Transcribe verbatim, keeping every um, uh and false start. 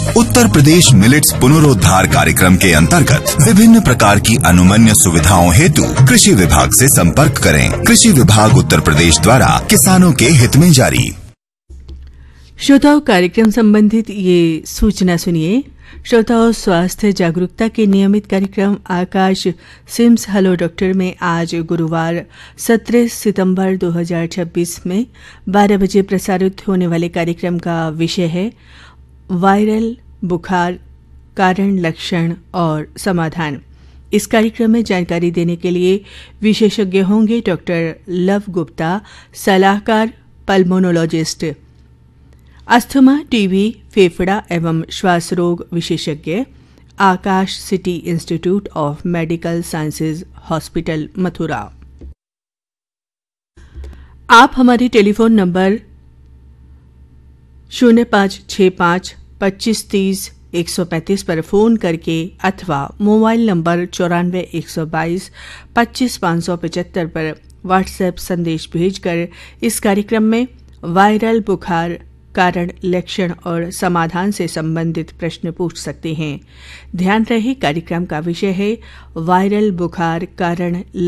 Uttar Pradesh millets पुनरोद्धार कार्यक्रम के अंतर्गत विभिन्न प्रकार की अनुमन्य सुविधाओं हेतु कृषि विभाग से संपर्क करें। कृषि विभाग उत्तर प्रदेश द्वारा किसानों के हित में जारी। श्रोताओं, कार्यक्रम संबंधित ये सूचना सुनिए। श्रोताओं, स्वास्थ्य जागरूकता के नियमित कार्यक्रम आकाश सिम्स हेलो डॉक्टर में आज गुरुवार सत्रह सितंबर दो हज़ार छब्बीस में बारह बजे प्रसारित होने वाले कार्यक्रम का विषय है वायरल बुखार, कारण, लक्षण और समाधान। इस कार्यक्रम में जानकारी देने के लिए विशेषज्ञ होंगे डॉक्टर लव गुप्ता, सलाहकार पल्मोनोलॉजिस्ट, अस्थमा, टीबी, फेफड़ा एवं श्वास रोग विशेषज्ञ, आकाश city institute of medical sciences, hospital, Mathura. आप हमारे टेलीफोन नंबर शून्य पाँच छः पाँच पच्चीस तीस एक सौ पैंतीस पर फोन करके अथवा मोबाइल नंबर चौरानवे एक सौ बाईस पच्चीस पाँच सौ पचहत्तर पर व्हाट्सएप संदेश भेजकर इस कार्यक्रम में वायरल बुखार, कारण, लक्षण और समाधान से संबंधित प्रश्न पूछ सकते हैं। ध्यान रहे, कार्यक्रम का विषय है वायरल बुखार, कारण,